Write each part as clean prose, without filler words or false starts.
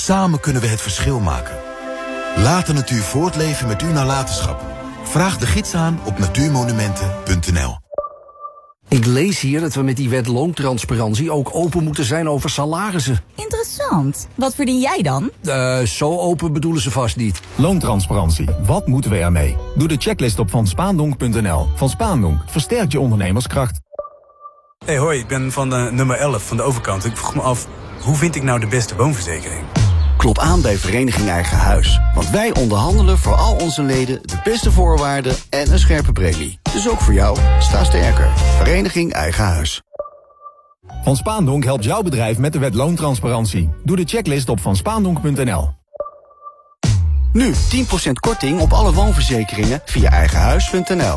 Samen kunnen we het verschil maken. Laat de natuur voortleven met uw nalatenschap. Vraag de gids aan op natuurmonumenten.nl. Ik lees hier dat we met die wet loontransparantie ook open moeten zijn over salarissen. Interessant. Wat verdien jij dan? Zo open bedoelen ze vast niet. Loontransparantie. Wat moeten we ermee? Doe de checklist op vanspaandonk.nl. Van Spaandonk versterkt je ondernemerskracht. Hey, hoi, ik ben van nummer 11 van de overkant. Ik vroeg me af, hoe vind ik nou de beste woonverzekering? Klop aan bij Vereniging Eigen Huis. Want wij onderhandelen voor al onze leden de beste voorwaarden en een scherpe premie. Dus ook voor jou, sta sterker. Vereniging Eigen Huis. Van Spaandonk helpt jouw bedrijf met de wet loontransparantie. Doe de checklist op vanspaandonk.nl. Nu 10% korting op alle woonverzekeringen via eigenhuis.nl.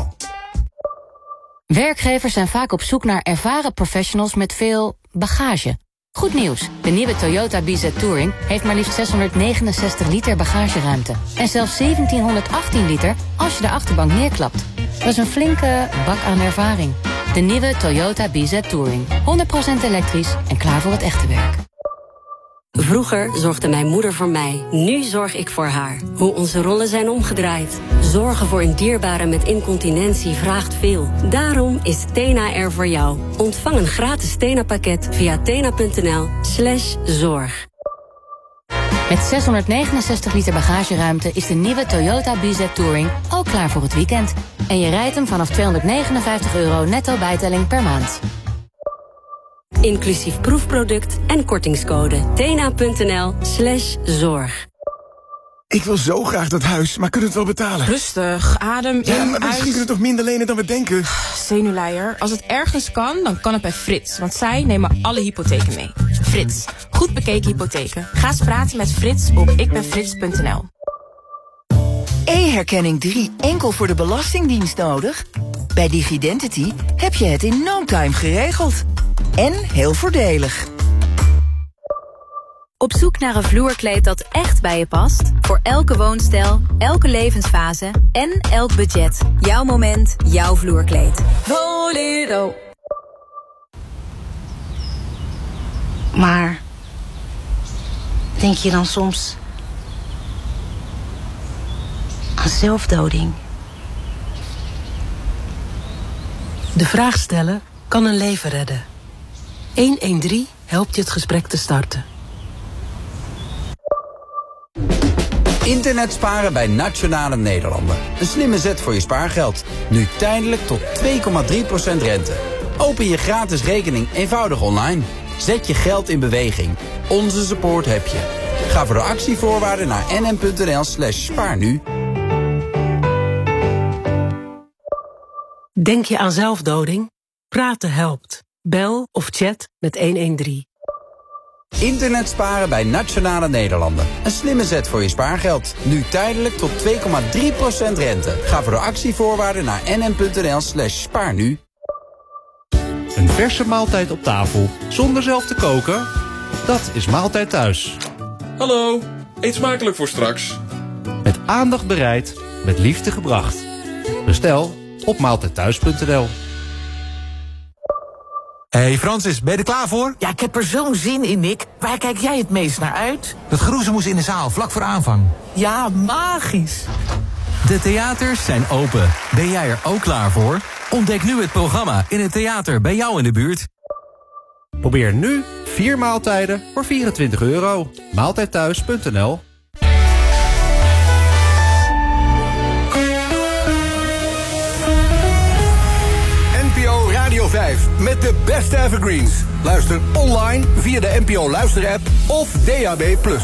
Werkgevers zijn vaak op zoek naar ervaren professionals met veel bagage. Goed nieuws, de nieuwe Toyota BZ Touring heeft maar liefst 669 liter bagageruimte. En zelfs 1718 liter als je de achterbank neerklapt. Dat is een flinke bak aan ervaring. De nieuwe Toyota BZ Touring. 100% elektrisch en klaar voor het echte werk. Vroeger zorgde mijn moeder voor mij. Nu zorg ik voor haar. Hoe onze rollen zijn omgedraaid. Zorgen voor een dierbare met incontinentie vraagt veel. Daarom is Tena er voor jou. Ontvang een gratis Tena-pakket via tena.nl/zorg. Met 669 liter bagageruimte is de nieuwe Toyota BZ Touring ook klaar voor het weekend. En je rijdt hem vanaf €259 netto bijtelling per maand. Inclusief proefproduct en kortingscode. tena.nl/zorg. Ik wil zo graag dat huis, maar kunnen we het wel betalen? Rustig, adem in, ja, maar uit. misschien kunnen we toch minder lenen dan we denken? Zenuwleier, als het ergens kan, dan kan het bij Frits. Want zij nemen alle hypotheken mee. Frits, goed bekeken hypotheken. Ga eens praten met Frits op ikbenfrits.nl. E-herkenning 3 enkel voor de Belastingdienst nodig? Bij Digidentity heb je het in no time geregeld. En heel voordelig. Op zoek naar een vloerkleed dat echt bij je past? Voor elke woonstijl, elke levensfase en elk budget. Jouw moment, jouw vloerkleed. Volero. Maar denk je dan soms aan zelfdoding? De vraag stellen kan een leven redden. 113 helpt je het gesprek te starten. Internet sparen bij Nationale Nederlanden. Een slimme zet voor je spaargeld. Nu tijdelijk tot 2,3% rente. Open je gratis rekening eenvoudig online. Zet je geld in beweging. Onze support heb je. Ga voor de actievoorwaarden naar nm.nl/spaarnu. Denk je aan zelfdoding? Praten helpt. Bel of chat met 113. Internet sparen bij Nationale Nederlanden. Een slimme zet voor je spaargeld. Nu tijdelijk tot 2,3% rente. Ga voor de actievoorwaarden naar nm.nl/spaarnu. Een verse maaltijd op tafel zonder zelf te koken? Dat is Maaltijd Thuis. Hallo, eet smakelijk voor straks. Met aandacht bereid, met liefde gebracht. Bestel op maaltijdthuis.nl. Hey Francis, ben je er klaar voor? Ja, ik heb er zo'n zin in, Nick. Waar kijk jij het meest naar uit? Dat geroezemoes in de zaal, vlak voor aanvang. Ja, magisch. De theaters zijn open. Ben jij er ook klaar voor? Ontdek nu het programma in het theater bij jou in de buurt. Probeer nu 4 maaltijden voor €24. Maaltijdthuis.nl. NPO Radio 5 met de beste evergreens. Luister online via de NPO Luister-app of DAB+.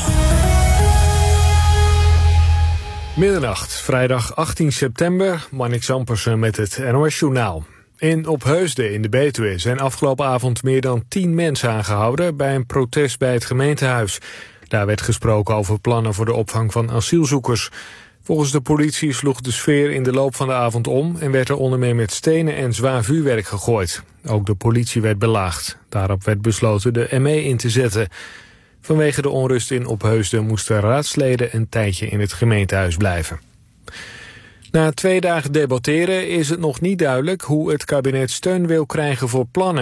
Middernacht, vrijdag 18 september, Marnix Ampersen met het NOS-journaal. In Opheusden in de Betuwe zijn afgelopen avond meer dan 10 mensen aangehouden bij een protest bij het gemeentehuis. Daar werd gesproken over plannen voor de opvang van asielzoekers. Volgens de politie sloeg de sfeer in de loop van de avond om en werd er onder meer met stenen en zwaar vuurwerk gegooid. Ook de politie werd belaagd. Daarop werd besloten de ME in te zetten. Vanwege de onrust in Opheusden moesten raadsleden een tijdje in het gemeentehuis blijven. Na 2 dagen debatteren is het nog niet duidelijk hoe het kabinet steun wil krijgen voor plannen.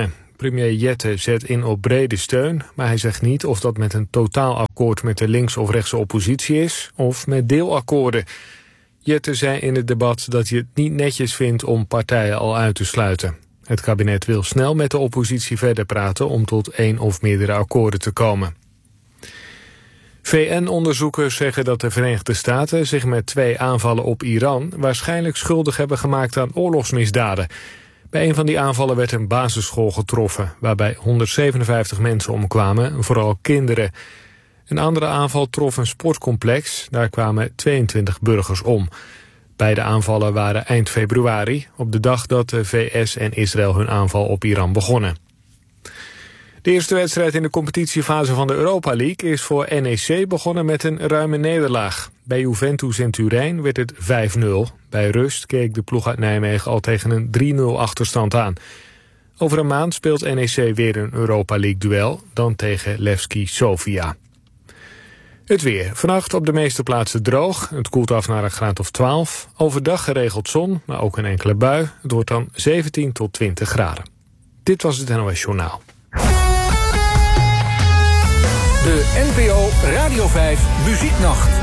Premier Jette zet in op brede steun, maar hij zegt niet of dat met een totaalakkoord met de links- of rechtse oppositie is, of met deelakkoorden. Jette zei in het debat dat hij het niet netjes vindt om partijen al uit te sluiten. Het kabinet wil snel met de oppositie verder praten om tot 1 of meerdere akkoorden te komen. VN-onderzoekers zeggen dat de Verenigde Staten zich met 2 aanvallen op Iran waarschijnlijk schuldig hebben gemaakt aan oorlogsmisdaden. Bij een van die aanvallen werd een basisschool getroffen, waarbij 157 mensen omkwamen, vooral kinderen. Een andere aanval trof een sportcomplex, daar kwamen 22 burgers om. Beide aanvallen waren eind februari, op de dag dat de VS en Israël hun aanval op Iran begonnen. De eerste wedstrijd in de competitiefase van de Europa League is voor NEC begonnen met een ruime nederlaag. Bij Juventus en Turijn werd het 5-0. Bij rust keek de ploeg uit Nijmegen al tegen een 3-0 achterstand aan. Over een maand speelt NEC weer een Europa League duel, dan tegen Levski Sofia. Het weer. Vannacht op de meeste plaatsen droog. Het koelt af naar een graad of 12. Overdag geregeld zon, maar ook een enkele bui. Het wordt dan 17 tot 20 graden. Dit was het NOS Journaal. De NPO Radio 5 Muzieknacht.